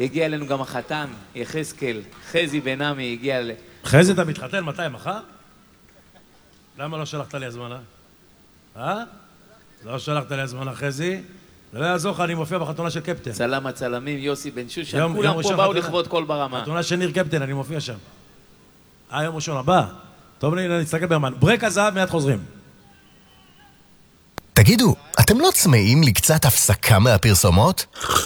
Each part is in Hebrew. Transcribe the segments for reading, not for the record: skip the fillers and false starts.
הגיע אלינו גם החתן, יחזקאל, חזי בן עמי הגיע חזי, אתה מתחתן מתי, מחר? למה לא שלחת לי הזמנה? לא שלחת לי הזמנה, חזי. זה לא יעזור לך, אני מופיע בחתונה של קפטן. צלם הצלמים, יוסי בן שושן, כולם פה באו לכבוד קול ברמה. חתונה של ניר קפטן, אני מופיע שם. יום ראשון הבא. טוב, נסתכל ברמן. ברק הזהב, מיד חוזרים. תגידו, אתם לא צמאים לי קצת הפסקה מהפרסומות?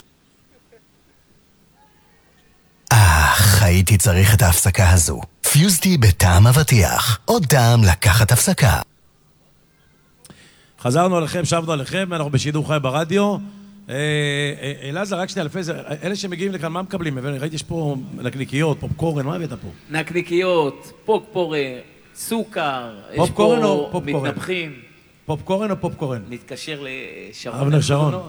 הייתי צריך את ההפסקה הזו. פיוזטי בטעם אבטיח. עוד טעם לקחת הפסקה. חזרנו עליכם, שבנו עליכם, אנחנו בשידור חי ברדיו. אלעזר, רק שנייה, לפי זה, אלה שמגיעים לכאן, מה מקבלים? ראיתי פה נקניקיות, פופקורן, מה הבאת פה? נקניקיות, פופקורן, סוכר, יש פה מתנפחים. פופקורן או פופקורן? נתקשר לשרון. אבנר שרון.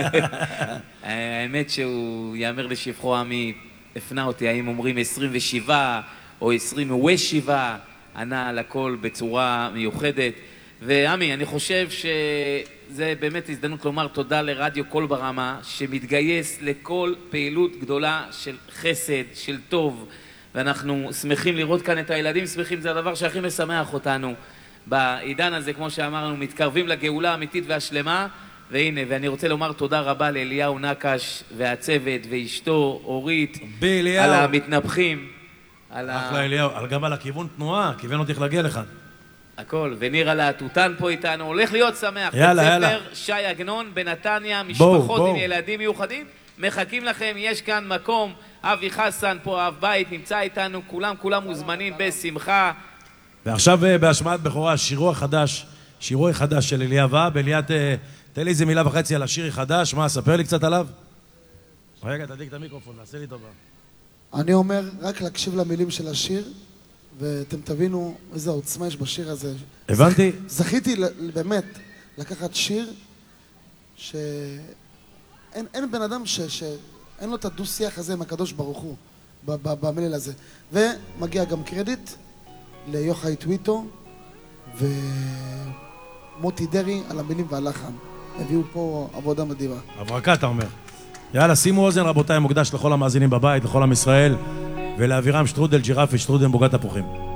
האמת שהוא יאמר לשבחו עמי, הפנה אותי, האם אומרים 27 או 27, ענה על הכל בצורה מיוחדת. ועמי, אני חושב שזה באמת הזדמנות לומר תודה לרדיו קול ברמה, שמתגייס לכל פעילות גדולה של חסד, של טוב, ואנחנו שמחים לראות כאן את הילדים, שמחים, זה הדבר שהכי משמח אותנו. בעידן הזה, כמו שאמרנו, מתקרבים לגאולה האמיתית והשלמה, והנה, ואני רוצה לומר תודה רבה לאליהו נקש והצוות ואשתו אורית, על המתנפחים. אחלה אליהו, גם על הכיוון תנועה, כיוון אותך להגיע לכאן. הכל, וניר על התותן פה איתנו, הולך להיות שמח. יאללה. בית ספר שי עגנון בנתניה, משפחות עם ילדים מיוחדים, מחכים לכם, יש כאן מקום, אבי חסן פה, אב בית, נמצא איתנו, כולם מוזמנים בשמחה. ועכשיו בהשמעת בכורה, שירו החדש של אליה ואב. אליה, תן לי איזה מילה וחצי על השיר החדש, מה, ספר לי קצת עליו? רגע, תדיק את המיקרופון, נעשה לי טובה. אני אומר, רק להקשיב למילים של השיר, ואתם תבינו איזה עוצמה יש בשיר הזה. הבנתי. זכיתי באמת לקחת שיר שאין בן אדם שאין לו את הדו-שיח הזה עם הקדוש ברוך הוא במלל הזה. ומגיע גם קרדיט ליוחאי טוויטו ומוטי דרי על המילים והלחן. הביאו פה עבודה מדהימה. הברקה, אתה אומר. יאללה, שימו אוזן רבותיי, מוקדש לכל המאזינים בבית, לכל עם ישראל, ולאווירם שטרודל ג'ירפי, שטרודל בוגת תפוחים.